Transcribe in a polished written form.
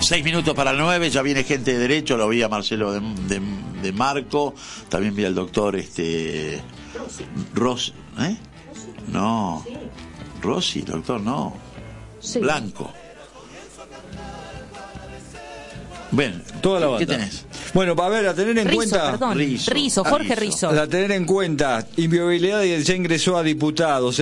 6 minutos para 9, ya viene gente de derecho, lo vi a Marcelo de Marco, también vi al doctor Rossi, ¿eh? No, Rossi, doctor, no, Sí. Blanco. Bueno, Toda la banda. ¿qué tenés? Bueno, a ver, a tener en cuenta... Jorge Rizzo. A tener en cuenta, inviolabilidad ya ingresó a diputados.